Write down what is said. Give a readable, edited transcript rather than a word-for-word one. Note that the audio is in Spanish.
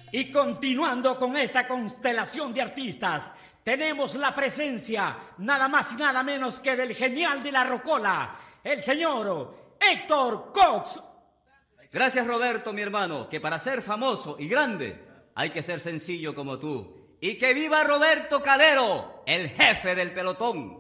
Y continuando con esta constelación de artistas, tenemos la presencia nada más y nada menos que del genial de la rocola, el señor Héctor Cox. Gracias, Roberto, mi hermano, que para ser famoso y grande hay que ser sencillo como tú. ¡Y que viva Roberto Calero, el jefe del pelotón!